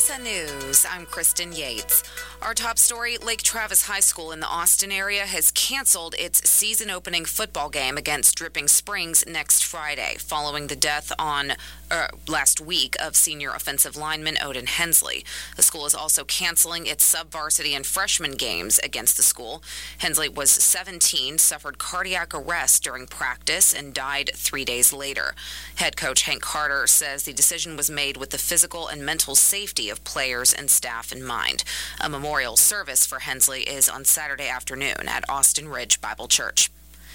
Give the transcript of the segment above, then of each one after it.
TSN News, I'm Kristen Yates. Our top story, Lake Travis High School in the Austin area has canceled its season-opening football game against Dripping Springs next Friday, following the death on last week of senior offensive lineman Odin Hensley. The school is also canceling its sub-varsity and freshman games against the school. Hensley was 17, suffered cardiac arrest during practice, and died 3 days later. Head coach Hank Carter says the decision was made with the physical and mental safety of players and staff in mind. A memorial service for Hensley is on Saturday afternoon at Austin Ridge Bible Church.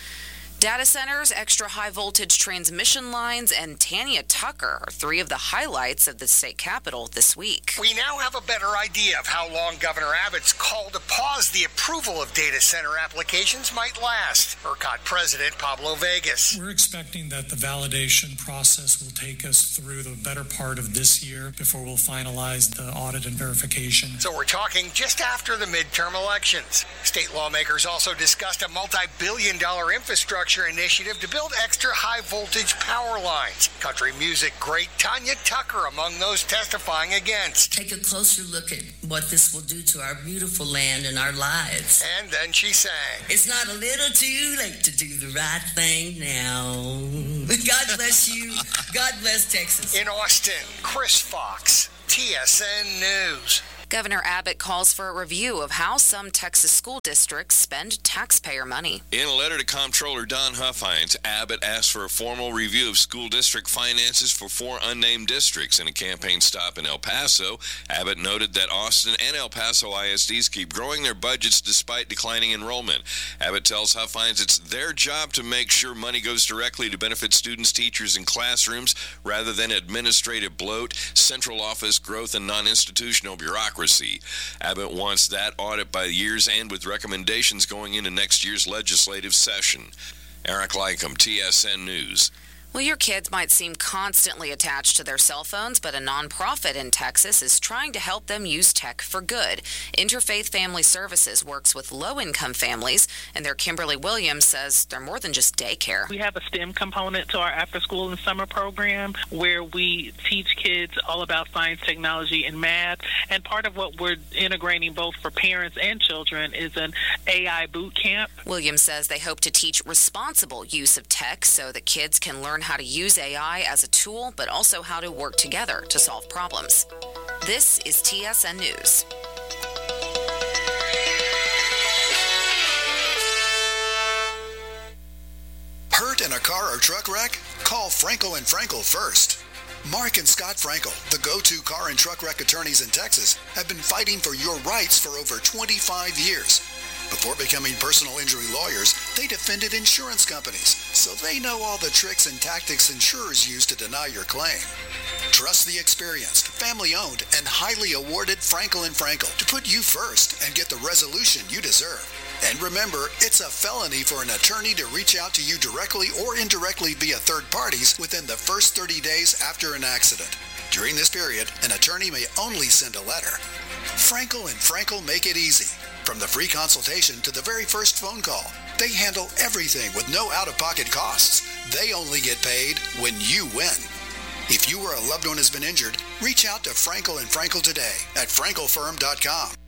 Data centers, extra high-voltage transmission lines, and Tanya Tucker are three of the highlights of the state capitol this week. We now have a better idea of how long Governor Abbott's call to pause the approval of data center applications might last. ERCOT President Pablo Vegas. We're expecting that the validation process will take us through the better part of this year before we'll finalize the audit and verification. So we're talking just after the midterm elections. State lawmakers also discussed a multi-billion-dollar infrastructure initiative to build extra high-voltage power lines. Country music great Tanya Tucker among those testifying against. Take a closer look at what this will do to our beautiful land and our lives. And then she sang. It's not a little too late to do the right thing now. God bless you. God bless Texas. In Austin, Chris Fox, TSN News. Governor Abbott calls for a review of how some Texas school districts spend taxpayer money. In a letter to Comptroller Don Huffines, Abbott asked for a formal review of school district finances for 4 unnamed districts. In a campaign stop in El Paso, Abbott noted that Austin and El Paso ISDs keep growing their budgets despite declining enrollment. Abbott tells Huffines it's their job to make sure money goes directly to benefit students, teachers, and classrooms rather than administrative bloat, central office growth, and non-institutional bureaucracy. Abbott wants that audit by year's end with recommendations going into next year's legislative session. Eric Lycum, TSN News. Well, your kids might seem constantly attached to their cell phones, but a nonprofit in Texas is trying to help them use tech for good. Interfaith Family Services works with low-income families, and their Kimberly Williams says they're more than just daycare. We have a STEM component to our after-school and summer program where we teach kids all about science, technology, and math. And part of what we're integrating both for parents and children is an AI boot camp. Williams says they hope to teach responsible use of tech so that kids can learn how to use AI as a tool, but also how to work together to solve problems. This is TSN News. Hurt in a car or truck wreck? Call Frankel & Frankel first. Mark and Scott Frankel, the go-to car and truck wreck attorneys in Texas, have been fighting for your rights for over 25 years. Before becoming personal injury lawyers, they defended insurance companies, so they know all the tricks and tactics insurers use to deny your claim. Trust the experienced, family-owned, and highly awarded Frankel & Frankel to put you first and get the resolution you deserve. And remember, it's a felony for an attorney to reach out to you directly or indirectly via third parties within the first 30 days after an accident. During this period, an attorney may only send a letter. Frankel & Frankel make it easy. From the free consultation to the very first phone call, they handle everything with no out-of-pocket costs. They only get paid when you win. If you or a loved one has been injured, reach out to Frankel & Frankel today at frankelfirm.com.